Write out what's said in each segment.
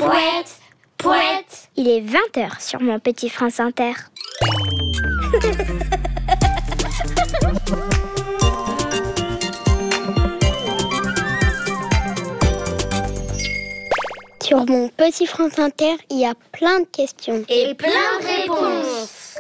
Poète, poète. Il est 20h sur mon petit France Inter. Sur mon petit France Inter, il y a plein de questions. Et plein de réponses.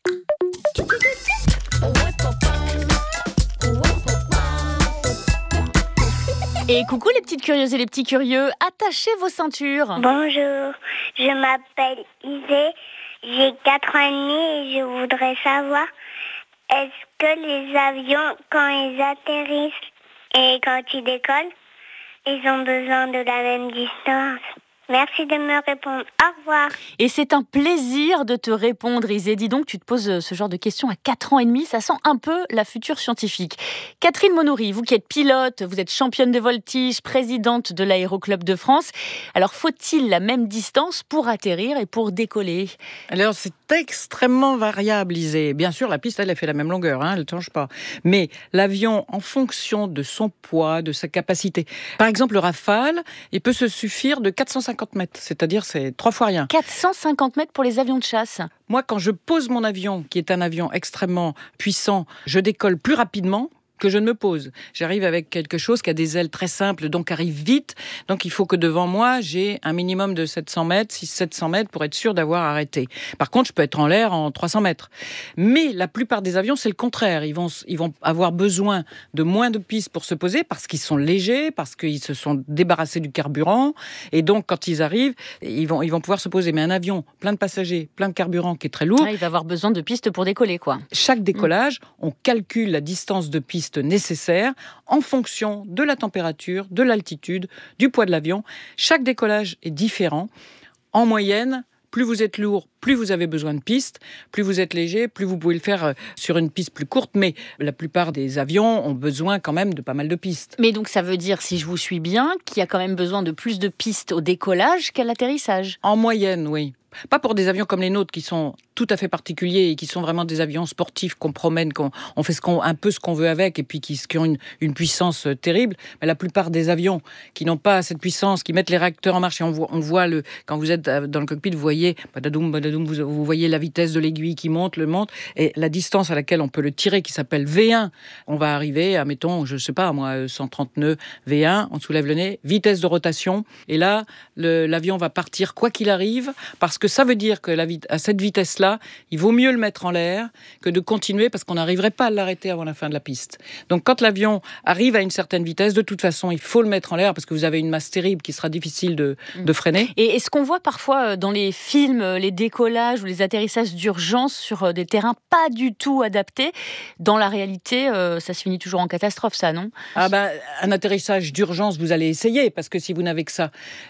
Et coucou les petites curieuses et les petits curieux, attachez vos ceintures. Bonjour, je m'appelle Isée, j'ai 4 ans et demi et je voudrais savoir, est-ce que les avions, quand ils atterrissent et quand ils décollent, ils ont besoin de la même distance? Merci de me répondre. Au revoir. Et c'est un plaisir de te répondre, Isée. Dis donc, tu te poses ce genre de questions à 4 ans et demi, ça sent un peu la future scientifique. Catherine Monory, vous qui êtes pilote, vous êtes championne de voltige, présidente de l'Aéroclub de France. Alors, faut-il la même distance pour atterrir et pour décoller ? Alors, c'est extrêmement variable, Isée. Bien sûr, la piste, elle fait la même longueur, elle ne change pas. Mais l'avion, en fonction de son poids, de sa capacité. Par exemple, le Rafale, il peut se suffire de 450 mètres, c'est-à-dire c'est 3 fois rien. 450 mètres pour les avions de chasse. Moi, quand je pose mon avion, qui est un avion extrêmement puissant, je décolle plus rapidement que je ne me pose. J'arrive avec quelque chose qui a des ailes très simples, donc arrive vite. Donc il faut que devant moi, j'ai un minimum de 700 mètres, 600-700 mètres pour être sûr d'avoir arrêté. Par contre, je peux être en l'air en 300 mètres. Mais la plupart des avions, c'est le contraire. Ils vont avoir besoin de moins de pistes pour se poser parce qu'ils sont légers, parce qu'ils se sont débarrassés du carburant. Et donc, quand ils arrivent, ils vont pouvoir se poser. Mais un avion plein de passagers, plein de carburant qui est très lourd... Il va avoir besoin de pistes pour décoller, quoi. Chaque décollage, on calcule la distance de piste nécessaire en fonction de la température, de l'altitude, du poids de l'avion. Chaque décollage est différent. En moyenne, plus vous êtes lourd, plus vous avez besoin de pistes, plus vous êtes léger, plus vous pouvez le faire sur une piste plus courte. Mais la plupart des avions ont besoin quand même de pas mal de pistes. Mais donc ça veut dire, si je vous suis bien, qu'il y a quand même besoin de plus de pistes au décollage qu'à l'atterrissage. En moyenne, oui. Pas pour des avions comme les nôtres qui sont tout à fait particuliers et qui sont vraiment des avions sportifs qu'on promène, qu'on fait un peu ce qu'on veut avec et puis qui ont une puissance terrible. Mais la plupart des avions qui n'ont pas cette puissance, qui mettent les réacteurs en marche et on voit quand vous êtes dans le cockpit, vous voyez badadoum, badadoum, vous voyez la vitesse de l'aiguille qui monte, et la distance à laquelle on peut le tirer qui s'appelle V1. On va arriver à, mettons, je sais pas moi, 130 nœuds V1, on soulève le nez, vitesse de rotation et là, l'avion va partir quoi qu'il arrive parce que ça veut dire que à cette vitesse-là, il vaut mieux le mettre en l'air que de continuer parce qu'on n'arriverait pas à l'arrêter avant la fin de la piste. Donc quand l'avion arrive à une certaine vitesse, de toute façon, il faut le mettre en l'air parce que vous avez une masse terrible qui sera difficile de freiner. Et est-ce qu'on voit parfois dans les films les décollages ou les atterrissages d'urgence sur des terrains pas du tout adaptés? Dans la réalité, ça se finit toujours en catastrophe, ça, non? Un atterrissage d'urgence, vous allez essayer parce que si vous n'avez que ça.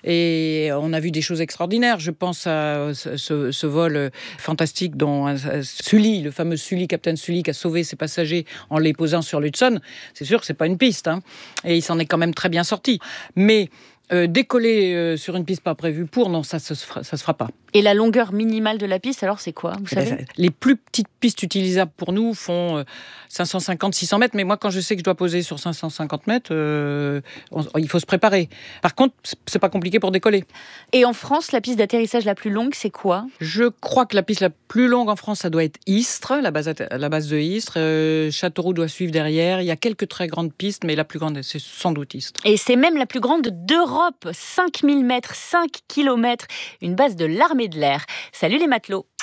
Et on a vu des choses extraordinaires. Je pense à ce vol fantastique dont Sully, le fameux Sully, Captain Sully, qui a sauvé ses passagers en les posant sur l'Hudson. C'est sûr que c'est pas une piste, et il s'en est quand même très bien sorti. Mais décoller sur une piste pas prévue non, ça se fera pas. Et la longueur minimale de la piste, alors c'est quoi, vous savez? Les plus petites pistes utilisables pour nous font 550-600 mètres, mais moi quand je sais que je dois poser sur 550 mètres, il faut se préparer. Par contre, c'est pas compliqué pour décoller. Et en France, la piste d'atterrissage la plus longue, c'est quoi? Je crois que la piste la plus longue en France, ça doit être Istres, la base de Istres. Châteauroux doit suivre derrière. Il y a quelques très grandes pistes, mais la plus grande, c'est sans doute Istres. Et c'est même la plus grande d'Europe, 5000 mètres, 5 kilomètres, une base de l'armée de l'air. Salut les matelots!